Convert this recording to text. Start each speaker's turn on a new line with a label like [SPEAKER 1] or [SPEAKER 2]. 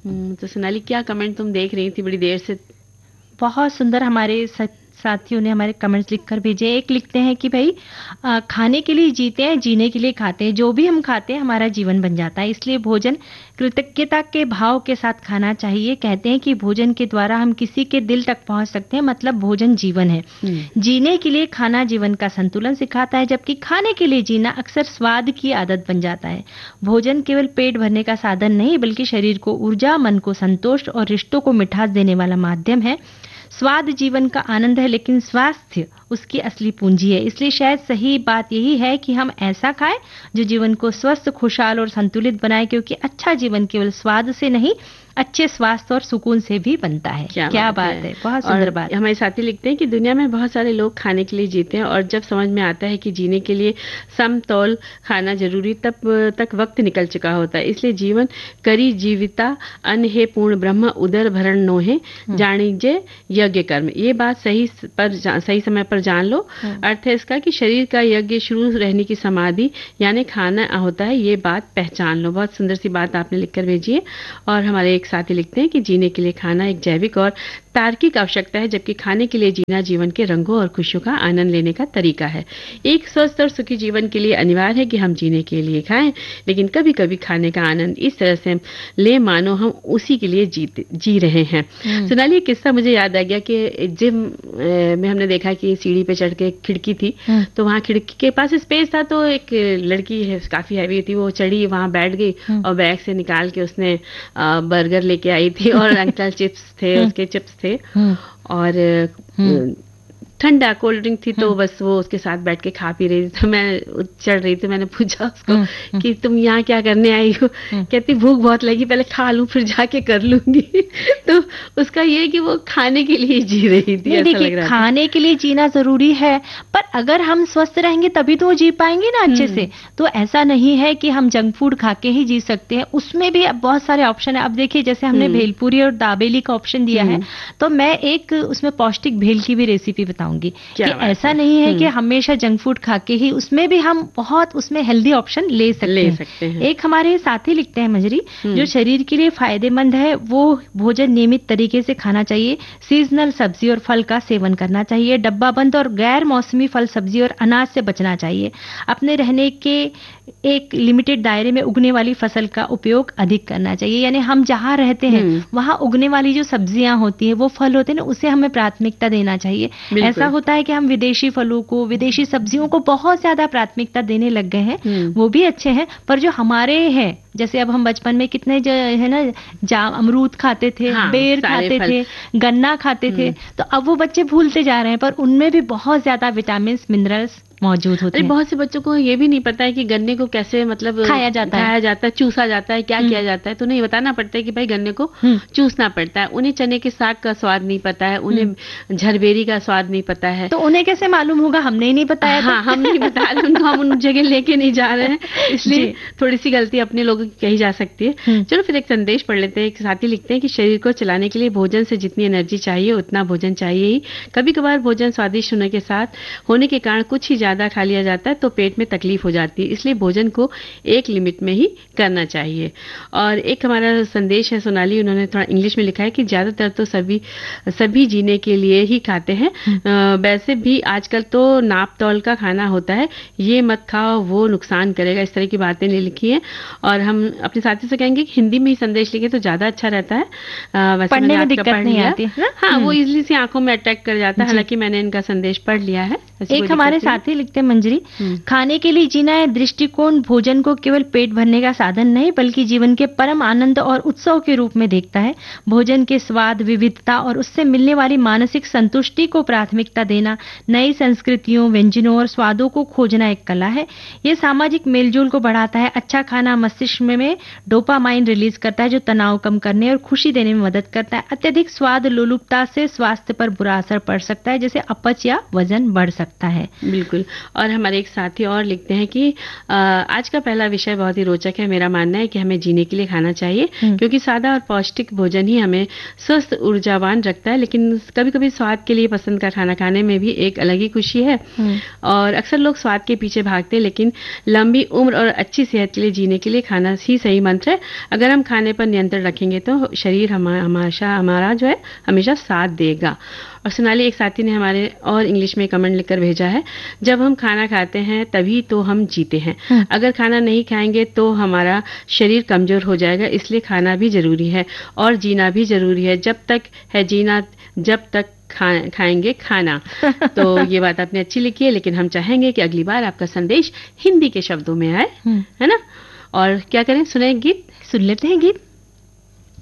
[SPEAKER 1] तो सोनाली, क्या कमेंट तुम देख रही थी बड़ी देर से?
[SPEAKER 2] बहुत सुंदर हमारे साथियों ने हमारे कमेंट्स लिखकर भेजे। एक लिखते हैं कि भाई खाने के लिए जीते हैं, जीने के लिए खाते हैं। जो भी हम खाते हैं हमारा जीवन बन जाता है, इसलिए भोजन कृतज्ञता के भाव के साथ खाना चाहिए। कहते हैं कि भोजन के द्वारा हम किसी के दिल तक पहुंच सकते हैं, मतलब भोजन जीवन है। जीने के लिए खाना जीवन का संतुलन सिखाता है, जबकि खाने के लिए जीना अक्सर स्वाद की आदत बन जाता है। भोजन केवल पेट भरने का साधन नहीं, बल्कि शरीर को ऊर्जा, मन को संतोष और रिश्तों को मिठास देने वाला माध्यम है। स्वाद जीवन का आनंद है, लेकिन स्वास्थ्य उसकी असली पूंजी है। इसलिए शायद सही बात यही है कि हम ऐसा खाएं जो जीवन को स्वस्थ, खुशहाल और संतुलित बनाए, क्योंकि अच्छा जीवन केवल स्वाद से नहीं, अच्छे स्वास्थ्य और सुकून से भी बनता है। क्या बात है, बहुत सुंदर बात।
[SPEAKER 1] हमारे साथी लिखते हैं कि दुनिया में बहुत सारे लोग खाने के लिए जीते हैं, और जब समझ में आता है कि जीने के लिए समतोल खाना जरूरी, तब तक वक्त निकल चुका होता है। इसलिए जीवन करी जीविता अन्न है, पूर्ण ब्रह्म उदर भरण नोहे, जानिजे यज्ञ कर्म। ये बात सही समय पर जान लो। अर्थ है इसका कि शरीर का यज्ञ शुरू रहने की समाधि यानी खाना होता है, ये बात पहचान लो। बहुत सुंदर सी बात आपने लिखकर भेजी है। और हमारे एक साथी लिखते हैं कि जीने के लिए खाना एक जैविक और तार्किक आवश्यकता है, जबकि खाने के लिए जीना जीवन के रंगों और खुशियों का आनंद लेने का तरीका है। एक स्वस्थ और सुखी जीवन के लिए अनिवार्य है कि हम जीने के लिए खाएं, लेकिन कभी कभी खाने का आनंद इस तरह से ले मानो हम उसी के लिए जी रहे हैं। सोनाली, एक किस्सा मुझे याद आ गया कि जिम में हमने देखा कि सीढ़ी पे चढ़ के खिड़की थी, तो वहाँ खिड़की के पास स्पेस था, तो एक लड़की है काफी हैवी थी, वो चढ़ी, वहां बैठ गई और बैग से निकाल के उसने बर्गर लेके आई थी, और अंकल चिप्स थे, उसके चिप्स थे, और ठंडा कोल्ड ड्रिंक थी, तो बस वो उसके साथ बैठ के खा पी रही थी। तो मैं चढ़ रही थी, मैंने पूछा उसको कि तुम यहाँ क्या करने आई हो? कहती भूख बहुत लगी, पहले खा लूं फिर जाके कर लूंगी। तो उसका ये कि वो खाने के लिए जी रही थी। ऐसा लग रहा
[SPEAKER 2] खाने के लिए जीना जरूरी है, पर अगर हम स्वस्थ रहेंगे तभी तो जी पाएंगे ना अच्छे से। तो ऐसा नहीं है कि हम जंक फूड खा के ही जी सकते हैं, उसमें भी अब बहुत सारे ऑप्शन है। अब देखिए, जैसे हमने भेलपूरी और दाबेली का ऑप्शन दिया है, तो मैं एक उसमें पौष्टिक भेल की भी रेसिपी बताऊंगी कि ऐसा नहीं है कि हमेशा जंक फूड खा के ही, उसमें भी हम बहुत उसमें हेल्दी ऑप्शन ले सकते हैं। एक हमारे साथी लिखते हैं मंजरी, जो शरीर के लिए फायदेमंद है वो भोजन नियमित तरीके से खाना चाहिए। सीजनल सब्जी और फल का सेवन करना चाहिए। डब्बा बंद और गैर मौसमी फल, सब्जी और अनाज से बचना चाहिए। अपने रहने के एक लिमिटेड दायरे में उगने वाली फसल का उपयोग अधिक करना चाहिए। यानी हम जहां रहते हैं वहां उगने वाली जो सब्जियां होती है, वो फल होते हैं ना, उसे हमें प्राथमिकता देना चाहिए। ऐसा होता है कि हम विदेशी फलों को, विदेशी सब्जियों को बहुत ज्यादा प्राथमिकता देने लग गए हैं। वो भी अच्छे हैं, पर जो हमारे हैं, जैसे अब हम बचपन में कितने जो है ना अमरूद खाते थे, बेर खाते थे, गन्ना खाते थे, तो अब वो बच्चे भूलते जा रहे हैं, पर उनमें भी बहुत ज्यादा विटामिन मिनरल्स मौजूद होते हैं।
[SPEAKER 1] बहुत से बच्चों को ये भी नहीं पता है कि गन्ने को कैसे मतलब
[SPEAKER 2] खाया जाता है,
[SPEAKER 1] चूसा जाता है, क्या किया जाता है। तो नहीं बताना पड़ता है कि भाई गन्ने को चूसना पड़ता है। उन्हें चने के साग का स्वाद नहीं पता है, उन्हें झरबेरी का स्वाद नहीं पता है।
[SPEAKER 2] तो उन्हें कैसे मालूम होगा? हमने ही नहीं बताया।
[SPEAKER 1] हाँ, हम नहीं बताया उनको, हम उन जगह लेके नहीं जा रहे हैं, इसलिए थोड़ी सी गलती अपने लोगों की कही जा सकती है। चलो फिर एक संदेश पढ़ लेते हैं। एक साथी लिखते हैं कि शरीर को चलाने के लिए भोजन से जितनी एनर्जी चाहिए उतना भोजन चाहिए ही। कभी कभार भोजन स्वादिष्ट होने के कारण कुछ ही ज्यादा खा लिया जाता है तो पेट में तकलीफ हो जाती है, इसलिए भोजन को एक लिमिट में ही करना चाहिए। और एक हमारा संदेश है सोनाली, उन्होंने थोड़ा इंग्लिश में लिखा है कि ज्यादातर तो सभी जीने के लिए ही खाते हैं। वैसे भी आजकल तो नाप तौल का खाना होता है, ये मत खाओ वो नुकसान करेगा, इस तरह की बातें लिखी है। और हम अपने साथी से कहेंगे कि हिंदी में ही संदेश लिखे तो ज्यादा अच्छा रहता है, वैसे
[SPEAKER 2] पढ़ने में दिक्कत नहीं आती है।
[SPEAKER 1] हाँ, वो इजिली से आंखों में अटैक कर जाता है। हालांकि मैंने इनका संदेश पढ़ लिया है।
[SPEAKER 2] एक हमारे साथी लिखते हैं मंजरी, खाने के लिए जीना है दृष्टिकोण भोजन को केवल पेट भरने का साधन नहीं, बल्कि जीवन के परम आनंद और उत्सव के रूप में देखता है। भोजन के स्वाद, विविधता और उससे मिलने वाली मानसिक संतुष्टि को प्राथमिकता देना, नई संस्कृतियों, व्यंजनों और स्वादों को खोजना एक कला है। यह सामाजिक मेलजोल को बढ़ाता है। अच्छा खाना मस्तिष्क में डोपामाइन रिलीज करता है, जो तनाव कम करने और खुशी देने में मदद करता है। अत्यधिक स्वाद लोलुपता से स्वास्थ्य पर बुरा असर पड़ सकता है, जैसे अपच या वजन बढ़ सकता है।
[SPEAKER 1] बिल्कुल। और हमारे एक साथी और लिखते हैं कि आज का पहला विषय बहुत ही रोचक है। मेरा मानना है कि हमें जीने के लिए खाना चाहिए, क्योंकि सादा और पौष्टिक भोजन ही हमें स्वस्थ ऊर्जावान रखता है। लेकिन कभी-कभी स्वाद के लिए पसंद का खाना खाने में भी एक अलग ही खुशी है। और अक्सर लोग स्वाद के पीछे भागते हैं, लेकिन लंबी उम्र और अच्छी सेहत के लिए जीने के लिए खाना ही सही मंत्र है। अगर हम खाने पर नियंत्रण रखेंगे तो शरीर हमारा जो है हमेशा साथ देगा। और सोनाली, एक साथी ने हमारे और इंग्लिश में कमेंट लिखकर भेजा है, जब हम खाना खाते हैं तभी तो हम जीते हैं। अगर खाना नहीं खाएंगे तो हमारा शरीर कमजोर हो जाएगा। इसलिए खाना भी जरूरी है और जीना भी जरूरी है। जब तक है जीना, जब तक खाएंगे खाना। तो ये बात आपने अच्छी लिखी है, लेकिन हम चाहेंगे कि अगली बार आपका संदेश हिंदी के शब्दों में आए, है ना। और क्या करें, सुने गीत?
[SPEAKER 2] सुन लेते हैं गीत।